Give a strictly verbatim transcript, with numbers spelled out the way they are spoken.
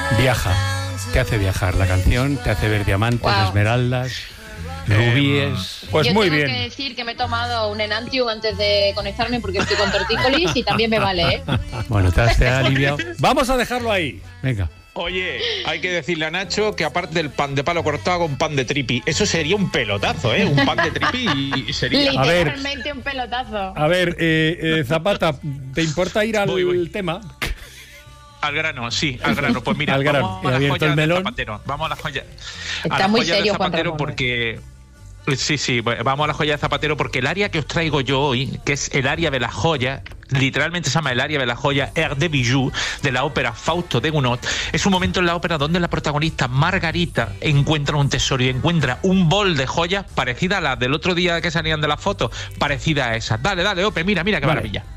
Viaja, te hace viajar la canción, te hace ver diamantes, wow. esmeraldas, rubíes. Eh, pues yo muy tengo bien. Tengo que decir que me he tomado un Enantium antes de conectarme porque estoy con tortícolis y también me vale, ¿eh? Bueno, te has, te has aliviado. Vamos a dejarlo ahí. Venga. Oye, hay que decirle a Nacho que aparte del pan de palo cortado con pan de tripi, eso sería un pelotazo, ¿eh? Un pan de tripi sería... Literalmente un pelotazo. A ver, eh, eh, Zapata, ¿te importa ir al voy, voy. tema? Al grano, sí, al grano. Pues mira, al grano. vamos a las joyas del Zapatero. Vamos a las joyas. Está a las muy joyas serio, del Zapatero Juan porque... Sí, sí, vamos a la joya de Zapatero porque el área que os traigo yo hoy, que es el área de la joya, literalmente se llama el área de la joya Air de Bijou, de la ópera Fausto de Gounod, es un momento en la ópera donde la protagonista Margarita encuentra un tesoro y encuentra un bol de joyas parecida a la del otro día que salían de las fotos, parecida a esa. Dale, dale, Ope, mira, mira qué vale. maravilla.